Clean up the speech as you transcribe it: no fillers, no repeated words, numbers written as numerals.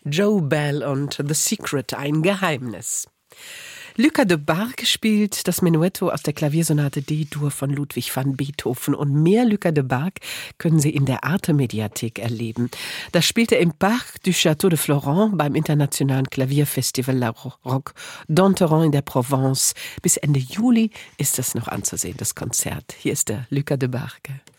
Joe Bell und The Secret, ein Geheimnis. Lucas de Bargue spielt das Menuetto aus der Klaviersonate D-Dur von Ludwig van Beethoven. Und mehr Lucas de Bargue können Sie in der Arte-Mediathek erleben. Das spielt er im Parc du Château de Florent beim internationalen Klavierfestival La Roque d'Anteron in der Provence. Bis Ende Juli ist das noch anzusehen, das Konzert. Hier ist der Lucas de Bargue.